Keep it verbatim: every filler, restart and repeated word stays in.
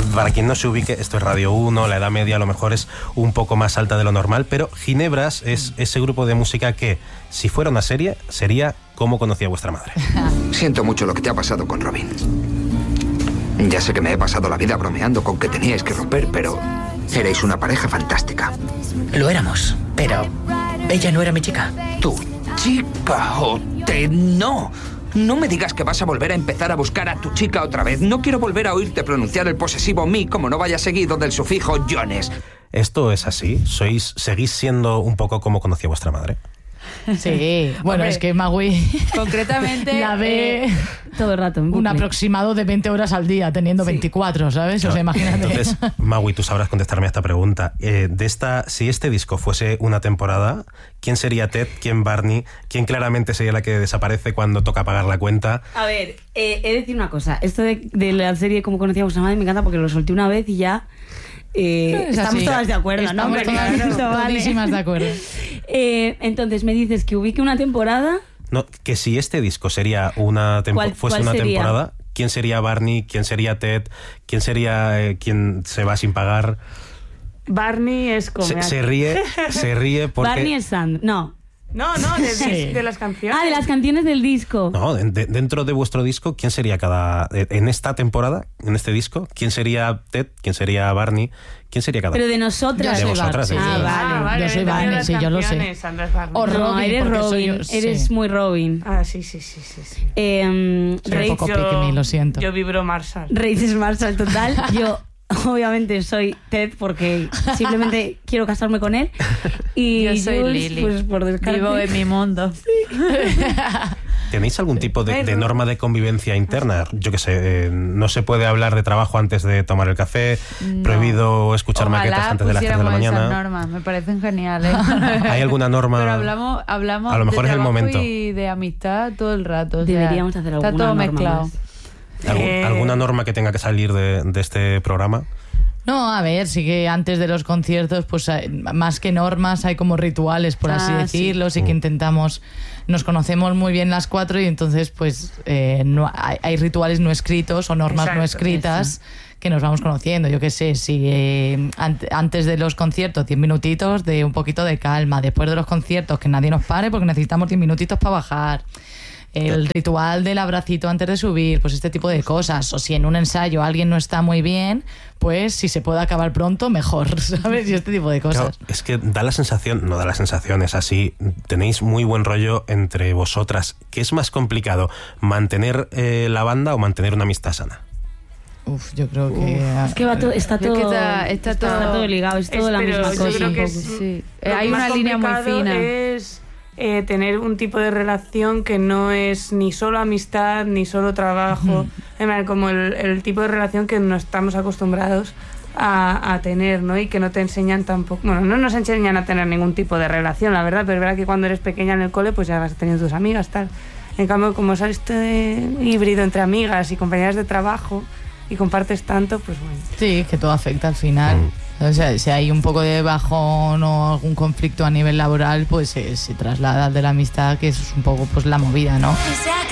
para quien no se ubique, esto es Radio uno, la edad media a lo mejor es un poco más alta de lo normal, pero Ginebras es ese grupo de música que, si fuera una serie, sería Cómo conocí a vuestra madre. Siento mucho lo que te ha pasado con Robin. Ya sé que me he pasado la vida bromeando con que teníais que romper, pero erais una pareja fantástica. Lo éramos, pero ella no era mi chica. ¿Tu chica o te... no? No me digas que vas a volver a empezar a buscar a tu chica otra vez. No quiero volver a oírte pronunciar el posesivo mi como no vaya seguido del sufijo Jones. ¿Esto es así? ¿Sois, seguís siendo un poco como conocí a vuestra madre? Sí, bueno, Hombre, es que Magui concretamente la ve eh, todo el rato. un aproximado de veinte horas al día, teniendo sí. veinticuatro, ¿sabes? O sea, imagínate. Entonces, Magui, tú sabrás contestarme a esta pregunta. Eh, de esta, si este disco fuese una temporada, ¿quién sería Ted? ¿Quién Barney? ¿Quién claramente sería la que desaparece cuando toca pagar la cuenta? A ver, eh, he de decir una cosa. Esto de, de la serie Cómo conocí a vuestra madre me encanta porque lo solté una vez y ya... Eh, estamos así. todas de acuerdo, estamos ¿no? Todas, Claro, todísimas de acuerdo. Eh, entonces me dices que ubique una temporada. No, que si este disco sería una tempo- ¿Cuál, fuese cuál una sería? temporada, ¿quién sería Barney? ¿Quién sería Ted? ¿Quién sería eh, quien se va sin pagar? Barney es como... Se, se ríe, se ríe porque... Barney es Sand. No. No, no, de, Sí. de las canciones. Ah, de las canciones del disco. No, de- de- dentro de vuestro disco, ¿quién sería cada... en esta temporada, en este disco, ¿quién sería Ted? ¿Quién sería Barney? ¿Quién sería cada Pero de Yo nosotras. De soy vosotras, Barney, sí. sí. Ah, vale. Ah, vale, Yo soy de Barney, las sí, yo lo sé. canciones, Sandra es Barney. O No, Robin, eres porque soy Robin. yo, sí. Eres muy Robin. Ah, sí, sí, sí, sí, sí. Eh, Soy un Rey- poco pick me, lo siento. Yo vibro Marshall. Races Marshall total. Yo obviamente soy Ted porque simplemente quiero casarme con él. Y Yo soy Jules, Lily. pues por descarte. Vivo en mi mundo. ¿Tenéis algún tipo de, de norma de convivencia interna? Yo qué sé, eh, no se puede hablar de trabajo antes de tomar el café, No. prohibido escuchar Ojalá maquetas antes de las tres de la pusiéramos mañana. esas normas, me parecen geniales. ¿Hay alguna norma? Pero hablamos, hablamos A lo mejor de es el trabajo momento. y de amistad todo el rato. O sea, Deberíamos hacer alguna está todo norma mezclado. más. ¿Algún- Eh, ¿Alguna norma que tenga que salir de, de este programa? No, a ver, sí que antes de los conciertos, pues hay- más que normas, hay como rituales, por así Ah, sí. decirlo, sí que intentamos, nos conocemos muy bien las cuatro y entonces pues eh, no, hay, hay rituales no escritos o normas no Exacto, escritas que nos vamos conociendo. Yo qué sé, si eh, an- antes de los conciertos, diez minutitos de un poquito de calma, después de los conciertos, que nadie nos pare porque necesitamos diez minutitos para bajar. El ritual del abracito antes de subir, pues este tipo de cosas. O si en un ensayo alguien no está muy bien, pues si se puede acabar pronto, mejor, ¿sabes? Y este tipo de Claro, cosas. es que da la sensación, no da la sensación, es así, tenéis muy buen rollo entre vosotras. ¿Qué es más complicado, mantener eh, la banda o mantener una amistad sana? Uf, yo creo que... Es que va todo, está Es que todo, está- está todo- todo ligado, es todo Es- la pero misma yo cosa. creo un que poco. es- Sí. Lo Eh, hay que una más línea muy complicado fina. es eh, tener un tipo de relación que no es ni solo amistad ni solo trabajo, en plan, como el, el tipo de relación que no estamos acostumbrados a, a tener, ¿no? Y que no te enseñan tampoco, bueno, no nos enseñan a tener ningún tipo de relación, la verdad, pero es verdad que cuando eres pequeña en el cole pues ya vas teniendo tus amigas, tal. En cambio, como es este híbrido entre amigas y compañeras de trabajo y compartes tanto, pues bueno. Sí, que todo afecta al final. O sea, si hay un poco de bajón o algún conflicto a nivel laboral, pues se, se traslada de la amistad, que eso es un poco pues la movida, ¿no?